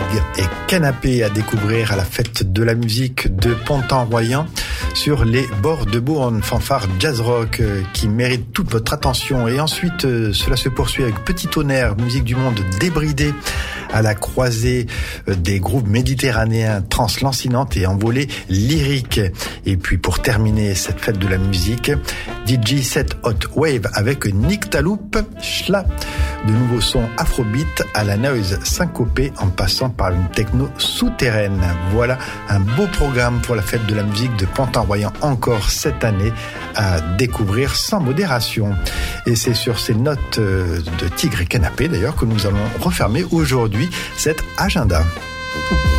et Canapé à découvrir à la fête de la musique de Pontan-Royan sur les bords de Bourne, fanfare jazz rock qui mérite toute votre attention. Et ensuite, cela se poursuit avec Petit Tonnerre, musique du monde débridée à la croisée des groupes méditerranéens translancinantes et envolées lyriques. Et puis pour terminer cette fête de la musique, DJ set Hot Wave avec Nick Taloup, Schla, de nouveaux sons afrobeat à la noise syncopée en passant par une techno souterraine. Voilà un beau programme pour la fête de la musique de Pontan-Royan encore cette année à découvrir sans modération. Et c'est sur ces notes de Tigre et Canapé d'ailleurs que nous allons refermer aujourd'hui cet agenda.